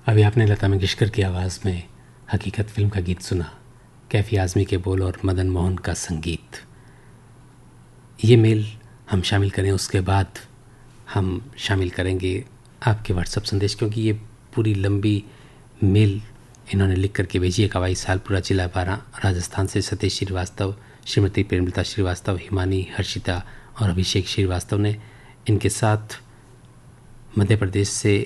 अभी आपने लता मंगेशकर की आवाज़ में हकीकत फिल्म का गीत सुना। कैफी आज़मी के बोल और मदन मोहन का संगीत। ये मेल हम शामिल करें, उसके बाद हम शामिल करेंगे आपके व्हाट्सएप संदेश, क्योंकि ये पूरी लंबी मेल इन्होंने लिख करके भेजी है। कवाई सालपुरा, जिला बारा, राजस्थान से सतीश श्रीवास्तव, श्रीमती प्रेमलता श्रीवास्तव, हिमानी, हर्षिता और अभिषेक श्रीवास्तव ने। इनके साथ मध्य प्रदेश से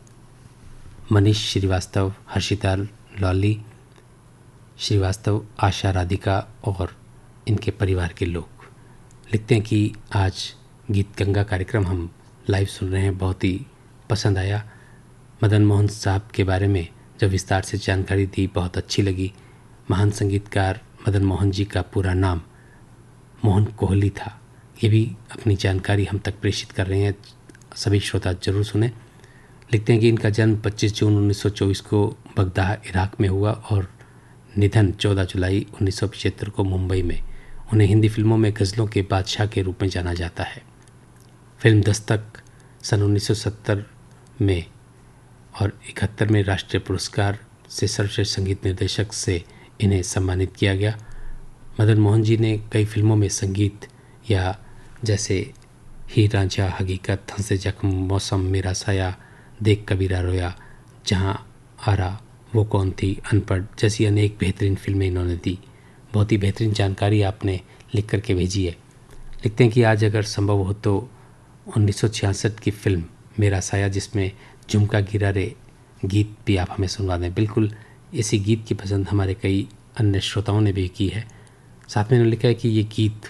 मनीष श्रीवास्तव, हर्षिता, लॉली श्रीवास्तव, आशा, राधिका और इनके परिवार के लोग लिखते हैं कि आज गीत गंगा कार्यक्रम हम लाइव सुन रहे हैं, बहुत ही पसंद आया। मदन मोहन साहब के बारे में जब विस्तार से जानकारी दी, बहुत अच्छी लगी। महान संगीतकार मदन मोहन जी का पूरा नाम मोहन कोहली था। ये भी अपनी जानकारी हम तक प्रेषित कर रहे हैं, सभी श्रोता जरूर सुने। लिखते हैं कि इनका जन्म 25 जून 1924 को बगदाह, इराक में हुआ और निधन 14 जुलाई 1975 को मुंबई में। उन्हें हिंदी फिल्मों में गज़लों के बादशाह के रूप में जाना जाता है। फिल्म दस्तक सन 1970 में और 71 में राष्ट्रीय पुरस्कार से सर्वश्रेष्ठ संगीत निर्देशक से इन्हें सम्मानित किया गया। मदन मोहन जी ने कई फिल्मों में संगीत या जैसे ही रांझा, हकीकत, हंसे जख्म, मौसम, मेरा साया, देख कबीरा रोया, जहाँ आरा, वो कौन थी, अनपढ़ जैसी अनेक बेहतरीन फिल्में इन्होंने दी। बहुत ही बेहतरीन जानकारी आपने लिख करके भेजी है। लिखते हैं कि आज अगर संभव हो तो 1966 की फिल्म मेरा साया, जिसमें झुमका गिरा रे गीत भी आप हमें सुनवा दें। बिल्कुल इसी गीत की पसंद हमारे कई अन्य श्रोताओं ने भी की है। साथ में इन्होंने लिखा है कि ये गीत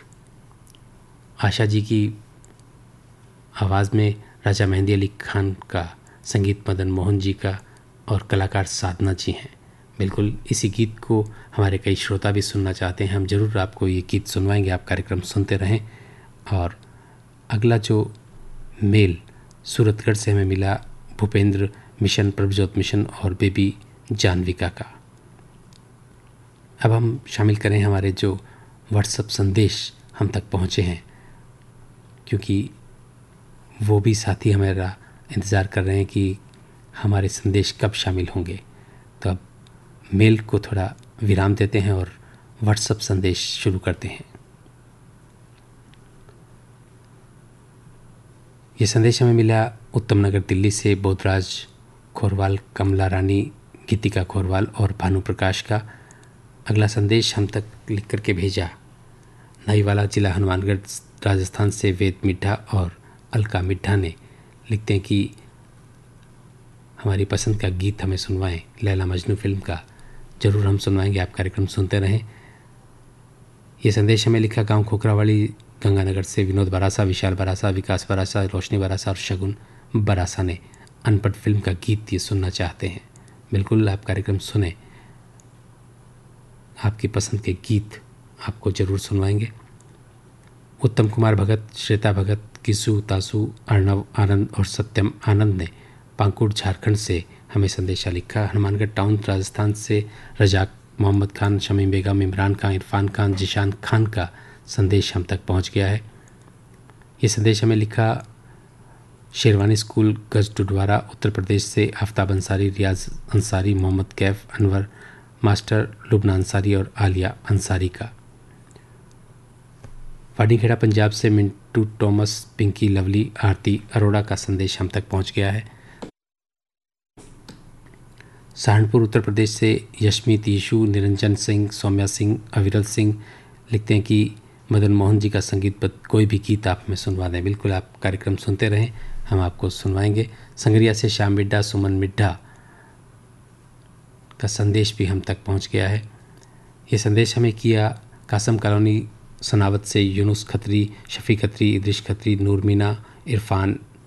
आशा जी की आवाज़ में, राजा मेहंदी अली खान का संगीत मदन मोहन जी का और कलाकार साधना जी हैं। बिल्कुल इसी गीत को हमारे कई श्रोता भी सुनना चाहते हैं। हम ज़रूर आपको ये गीत सुनवाएंगे, आप कार्यक्रम सुनते रहें। और अगला जो मेल सूरतगढ़ से हमें मिला, भूपेंद्र मिशन, प्रभजोत मिशन और बेबी जानविका का। अब हम शामिल करें हमारे जो व्हाट्सएप संदेश हम तक पहुँचे हैं, क्योंकि वो भी साथी हमारा इंतज़ार कर रहे हैं कि हमारे संदेश कब शामिल होंगे। तो अब मेल को थोड़ा विराम देते हैं और व्हाट्सएप संदेश शुरू करते हैं। ये संदेश हमें मिला उत्तम नगर दिल्ली से बोधराज खोरवाल, कमला रानी, गीतिका खोरवाल और भानु प्रकाश का। अगला संदेश हम तक लिख करके भेजा नईवाला, जिला हनुमानगढ़, राजस्थान से वेद मिड्ढा और अलका मिड्ढा ने। लिखते हैं कि हमारी पसंद का गीत हमें सुनवाएं, लैला मजनू फिल्म का। ज़रूर हम सुनवाएंगे, आप कार्यक्रम सुनते रहें। ये संदेश हमें लिखा गांव खोखरावाली, गंगानगर से विनोद बरासा, विशाल बरासा, विकास बरासा, रोशनी बरासा और शगुन बरासा ने। अनपढ़ फिल्म का गीत ये सुनना चाहते हैं। बिल्कुल आप कार्यक्रम सुने, आपकी पसंद के गीत आपको ज़रूर सुनवाएंगे। उत्तम कुमार भगत, श्वेता भगत, किसु, तासु, अर्णव आनंद और सत्यम आनंद ने पांकुड़, झारखंड से हमें संदेशा लिखा। हनुमानगढ़ टाउन, राजस्थान से रजाक, मोहम्मद खान, शमीम बेगम, इमरान खान, इरफान खान, जिशान खान का संदेश हम तक पहुंच गया है। ये संदेश हमें लिखा शेरवानी स्कूल, गज डुडवारा, उत्तर प्रदेश से आफ्ताब अंसारी, रियाज अंसारी, मोहम्मद कैफ, अनवर मास्टर, लुबना अंसारी और आलिया अंसारी का। वाडीखेड़ा पंजाब से मिंटू टॉमस, पिंकी, लवली, आरती अरोड़ा का संदेश हम तक पहुंच गया है। सहारनपुर उत्तर प्रदेश से यशमीत, यीशु, निरंजन सिंह, सौम्या सिंह, अविरल सिंह लिखते हैं कि मदन मोहन जी का संगीत पर कोई भी गीत आप हमें सुनवा दें। बिल्कुल आप कार्यक्रम सुनते रहें, हम आपको सुनवाएंगे। संगरिया से श्याम मिड्ढा, सुमन मिड्ढा का संदेश भी हम तक पहुंच गया है। ये संदेश हमें किया कासम कॉलोनी, सनावत से यूनुस खत्री, शफी खत्री, इद्रिश खत्री, नूर मीना, इरफान